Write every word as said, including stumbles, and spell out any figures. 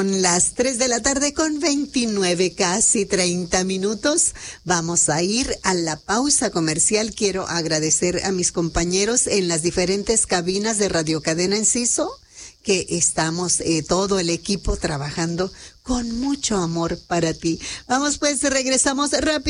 Las tres de la tarde con veintinueve, casi treinta minutos. Vamos a ir a la pausa comercial. Quiero agradecer a mis compañeros en las diferentes cabinas de Radio Cadena Enciso, que estamos eh, todo el equipo trabajando con mucho amor para ti. Vamos pues, regresamos rápido.